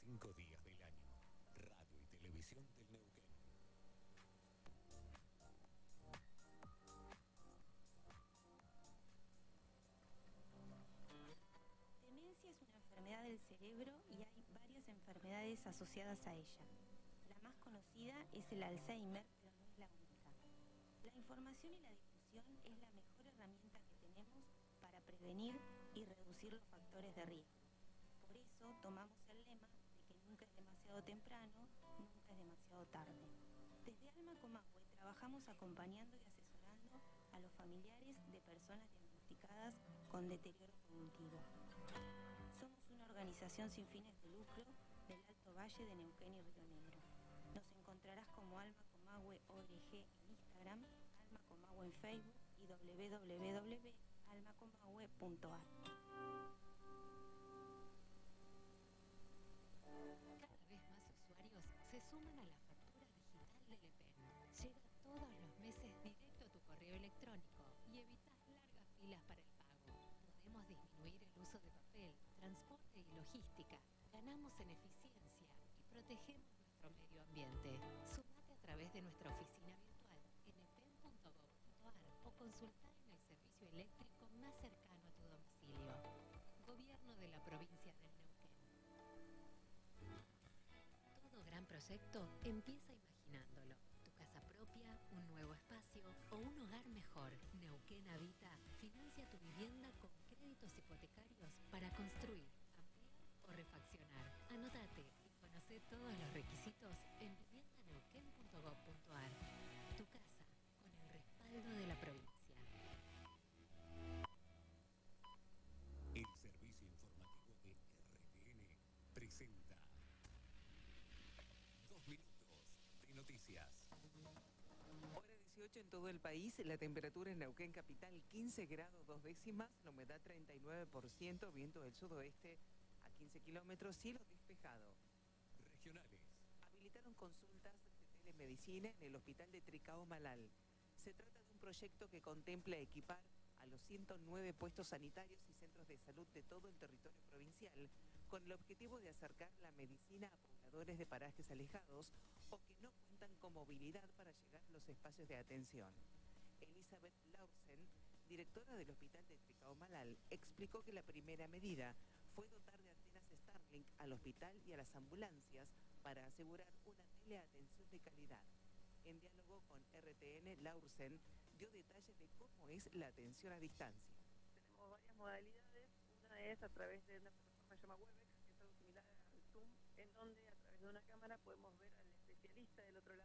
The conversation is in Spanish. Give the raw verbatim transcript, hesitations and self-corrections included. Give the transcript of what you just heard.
cinco días del año. Radio y Televisión del Neuquén. Demencia es una enfermedad del cerebro y hay varias enfermedades asociadas a ella. La más conocida es el Alzheimer, pero no es la única. La información y la difusión es la mejor herramienta que tenemos para prevenir y reducir los factores de riesgo. Por eso tomamos el lema de que nunca es demasiado temprano, nunca es demasiado tarde. Desde Alma Comahue trabajamos acompañando y asesorando a los familiares de personas diagnosticadas con deterioro cognitivo. Somos una organización sin fines de lucro del Alto Valle de Neuquén y Río Negro. Nos encontrarás como Alma Comahue O R G en Instagram, Alma Comahue en Facebook y w w w punto alma comahue punto a r. Cada vez más usuarios se suman a la factura digital del E P E N. Llega todos los meses directo a tu correo electrónico y evitas largas filas para el pago. Podemos disminuir el uso de papel, transporte y logística. Ganamos en eficiencia y protegemos nuestro medio ambiente. Sumate a través de nuestra oficina virtual en e p e n punto gob punto a r o consulta en el servicio eléctrico más cercano a tu domicilio. Gobierno de la provincia del Neuquén. Todo gran proyecto empieza imaginándolo. Tu casa propia, un nuevo espacio o un hogar mejor. Neuquén Habita financia tu vivienda con créditos hipotecarios para construir, ampliar o refaccionar. Anótate y conoce todos los requisitos en vivienda neuquén punto gob punto a r. Tu casa con el respaldo de la provincia. El servicio informativo de R T N presenta Dos minutos de noticias. Hora dieciocho en todo el país, la temperatura en Neuquén capital quince grados dos décimas, la humedad treinta y nueve por ciento, viento del sudoeste a quince kilómetros, cielo despejado. Regionales. Habilitaron consultas de telemedicina en el hospital de Tricao Malal. Se trata de un proyecto que contempla equipar a los ciento nueve puestos sanitarios y centros de salud de todo el territorio provincial, con el objetivo de acercar la medicina a pobladores de parajes alejados o que no cuentan con movilidad para llegar a los espacios de atención. Elizabeth Laursen, directora del hospital de Tricao Malal, explicó que la primera medida fue dotar de antenas Starlink al hospital y a las ambulancias para asegurar una teleatención de calidad. En diálogo con R T N, Laursen dio detalles de cómo es la atención a distancia. Tenemos varias modalidades. Una es a través de una plataforma que se llama Webex, que es algo similar al Zoom, en donde a través de una cámara podemos ver al especialista del otro lado.